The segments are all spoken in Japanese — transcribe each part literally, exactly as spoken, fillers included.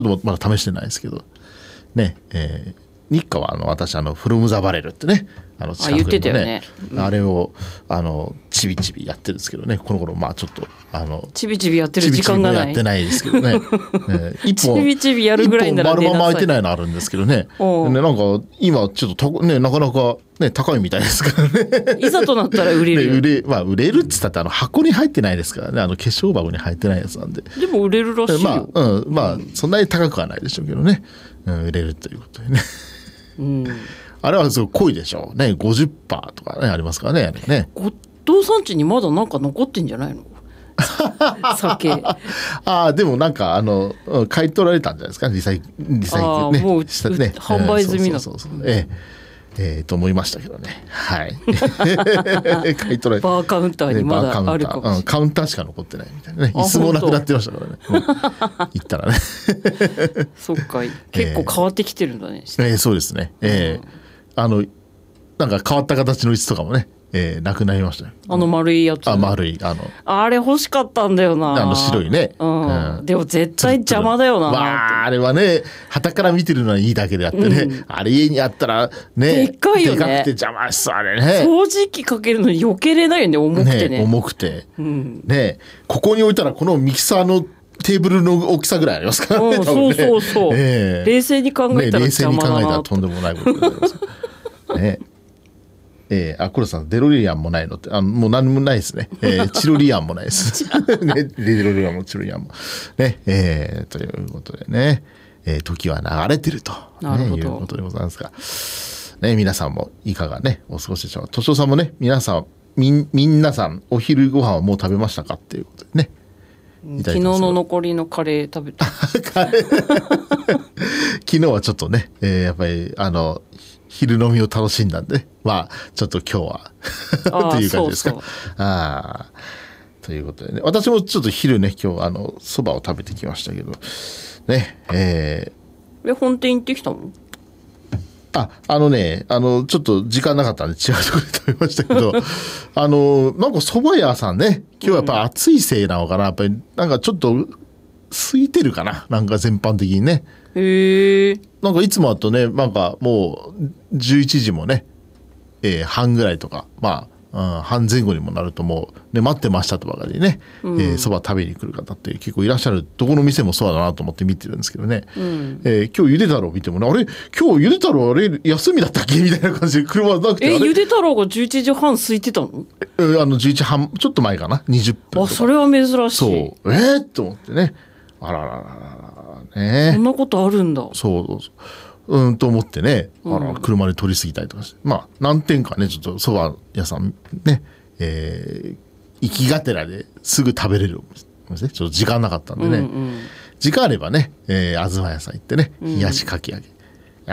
もまだ試してないですけどね、えー、日課はあの私あのフロムザバレルってね、あの近くでもね、あれをあのちびちびやってるんですけどね、この頃まあちょっとあのちびちびやってる時間がない、 やってないですけどね、えー、一本ちびちびやるぐらいなら一本丸まま空いてないのあるんですけどね、ね、なんか今ちょっとねなかなかね高いみたいですからねいざとなったら売れる、 ね、売れまあ売れるって言ったってあの箱に入ってないですからね、あの化粧箱に入ってないやつなんで、 でも売れるらしいよ。 まあ、うん、まあそんなに高くはないでしょうけどね、うん、売れるということでね、うん、あれはすごい濃いでしょうね、 ごじゅっパーセント とかねありますからね、あれね。 後藤さん家にまだなんか残ってんじゃないの酒ああ、でもなんかあの買い取られたんじゃないですか、リサイリサイクルね、 もう、 したね、 販売済みなの、 そうそうそうそう、えええー、と思いましたけどね、はい買い取られバーカウンターにまだあるかもしれない、 うん、カウンターしか残ってないみたいなね、椅子もなくなってましたからね、うん、行ったらねそっか、結構変わってきてるんだね、 えーえー、そうですね、えー、あのなんか変わった形の椅子とかもね、えー、なくなりましたね。 あの丸いやつ、 あ丸いあのあれ欲しかったんだよな、 あの白いね、 うんうん、でも絶対邪魔だよな、 わあ、あれはね傍から見てるのはいいだけであってね、うん、あれ家にあったらねでっかいよね、 でかくて邪魔しそう、あれね掃除機かけるのに避けれないよね、重くてね、 ね重くて、 うん、 ねここに置いたらこのミキサーのテーブルの大きさぐらいありますからね、 うん、そうそうそう、 えー、 冷静に考えたら邪魔だな、 ね、冷静に考えたらとんでもないことになりますねえー、あ、黒さんデロリアンもないのってあのもう何もないですね、えー、チロリアンもないですね、デロリアンもチロリアンもね、えー、ということでね、えー、時は流れてると、ね、いうことでございますが、ね、皆さんもいかがねお過ごしでしょうか。としおさんもね、皆さんみ皆さんお昼ご飯はもう食べましたかっていうことでね、 昨日の残りのカレー食べたカレー昨日はちょっとね、えー、やっぱりあの昼飲みを楽しんだんで、まあちょっと今日はという感じですか。そうそう、あということでね、私もちょっと昼ね今日あのそばを食べてきましたけどね、えー、え本店行ってきたの？ ああのねあのちょっと時間なかったんで違うところで食べましたけどあのなんか蕎麦屋さんね今日やっぱ暑いせいなのかな、やっぱりなんかちょっと空いてるかな、なんか全般的にね。 へー、 なんかいつもだとねなんかもうじゅういちじもね、えー、半ぐらいとかまあ、うん、半前後にもなるともう、ね、待ってましたとばかりねそば、うんえー、食べに来る方って結構いらっしゃる、どこの店もそうだなと思って見てるんですけどね、うんえー、今日ゆで太郎見てもね、あれ今日ゆで太郎あれ休みだったっけみたいな感じで車なくて、 えゆで太郎がじゅういちじはん空いてたの？ えー、あのじゅういちじはんちょっと前かな、にじゅっぷんとか。 あそれは珍しい。 そうえー、と思ってね、あららららね、 そんなことあるんだ。 そうそうそううんと思ってね、あら車で通り過ぎたりとかして、うん、まあ何店かねちょっとそば屋さんね、えー、行きがてらですぐ食べれるちょっと時間なかったんでね、うんうん、時間あればね、えー、東屋さん行ってね冷やしかき揚げ、うん、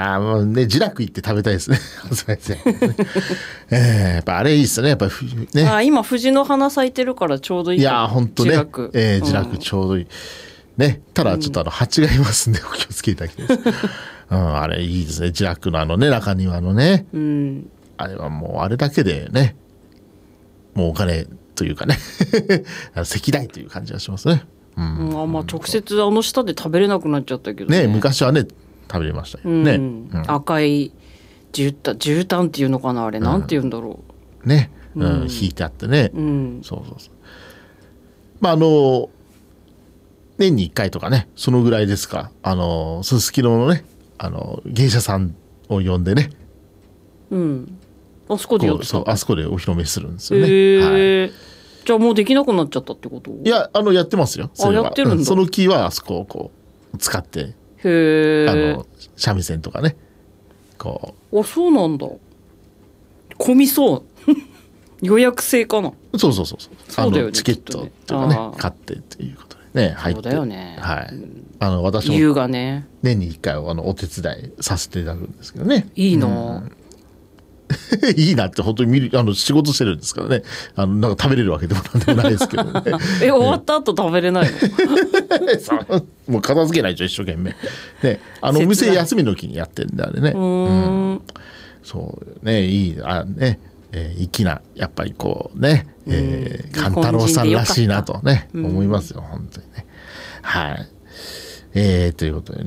あもうね自楽行って食べたいですね東屋さん、えー、やっぱあれいいっすね、やっぱね、あ今藤の花咲いてるからちょうどいい。 いや本当ね自楽、えー、自楽ちょうどいい、うんね、ただちょっとあの蜂がいますんでお気をつけいただきたいです、うん、あれいいですね、自楽のあのね中庭のね、うん、あれはもうあれだけでねもうお金というかね石代という感じがしますね、 うんうん、あまあ直接あの下で食べれなくなっちゃったけど ね, ね昔はね食べれましたよね、うんうん、赤い絨毯絨毯っていうのかなあれ、うん、なんて言うんだろうね、うんうん、引いてあってね、うん、そうそうそう、まああの年にいっかいとかねそのぐらいですか、あのすすきののねあの芸者さんを呼んでね、 うんあそこでやってた、 そうあそこでお披露目するんですよね、 へー、 はい、 じゃあもうできなくなっちゃったってこと？ いやあのやってますよ、それはあやってるんだ、 うん、その木はあそこをこう使ってへあの三味線とかねこうあそうなんだ混みそう予約制かな。 そうそうそうそう、 そうだよね、 あのチケットとかね買ってっていうことでね入って、 そうだよね、 はい、あの私も優がね年にいっかいあのお手伝いさせていただくんですけどね、 いいな、 うんいいなって本当に見るあの仕事してるんですからね、あのなんか食べれるわけでもなんでもないですけどねえ終わった後食べれないのもう片付けないと一生懸命、ね、あのお店休みの日にやってるんであれね、うん、そうねいいあね、えー、粋なやっぱりこうね、えー、勘太郎さんらしいなとね思いますよ本当にね、はいえー、ということでね